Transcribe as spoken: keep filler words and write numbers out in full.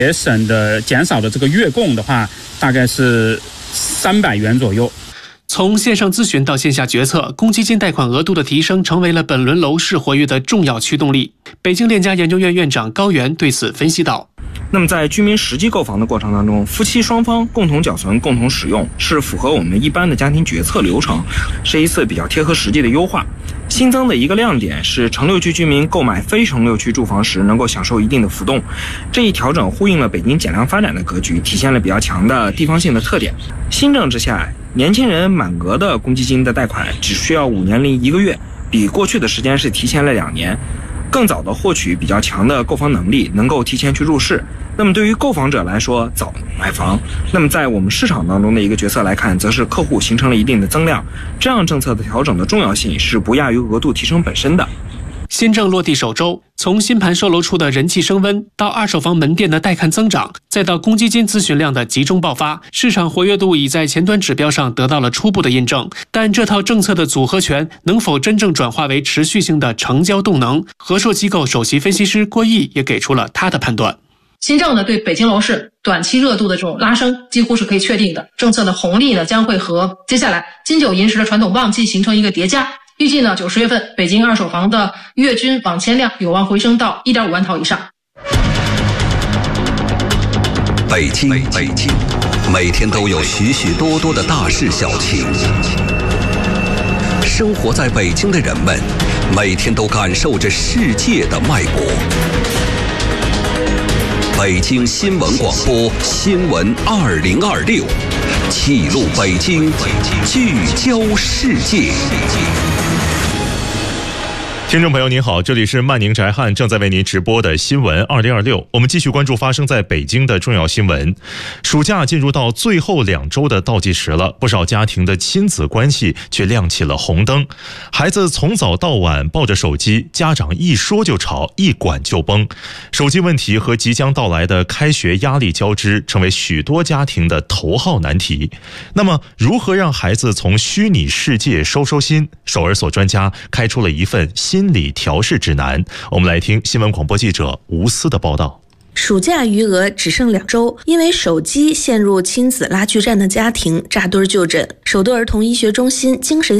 省的减少的这个月供的话，大概是三百元左右。 从线上咨询到线下决策，公积金贷款额度的提升成为了本轮楼市活跃的重要驱动力。北京链家研究院院长高原对此分析道： 那么在居民实际购房的过程当中，夫妻双方共同缴存、共同使用，是符合我们一般的家庭决策流程，是一次比较贴合实际的优化。新增的一个亮点是，城六区居民购买非城六区住房时能够享受一定的浮动，这一调整呼应了北京减量发展的格局，体现了比较强的地方性的特点。新政之下，年轻人满额的公积金的贷款只需要五年零一个月，比过去的时间是提前了两年，更早的获取比较强的购房能力，能够提前去入市。那么对于购房者来说，早买房，那么在我们市场当中的一个决策来看，则是客户形成了一定的增量，这样政策的调整的重要性是不亚于额度提升本身的。 新政落地首周，从新盘售楼处的人气升温，到二手房门店的带看增长，再到公积金咨询量的集中爆发，市场活跃度已在前端指标上得到了初步的印证。但这套政策的组合拳能否真正转化为持续性的成交动能？和硕机构首席分析师郭毅也给出了他的判断。 新政呢，对北京楼市短期热度的这种拉升几乎是可以确定的，政策的红利呢将会和接下来金九银十的传统旺季形成一个叠加。预计呢，九十月份北京二手房的月均网签量有望回升到 一点五万套以上。 北京，北京，每天都有许许多多的大事小情。生活在北京的人们，每天都感受着世界的脉搏。北京新闻广播新闻二零二六，记录北京，聚焦世界。 听众朋友您好，这里是曼宁宅汉正在为您直播的新闻二零二六，我们继续关注发生在北京的重要新闻。暑假进入到最后两周的倒计时了，不少家庭的亲子关系却亮起了红灯。孩子从早到晚抱着手机，家长一说就吵，一管就崩。手机问题和即将到来的开学压力交织，成为许多家庭的头号难题。那么，如何让孩子从虚拟世界收收心？首尔所专家开出了一份新心理调试指南，我们来听新闻广播记者吴思的报道。 暑假余额只剩两周，因为手机陷入亲子拉锯战的家庭扎堆就诊。首都儿童医学中心精神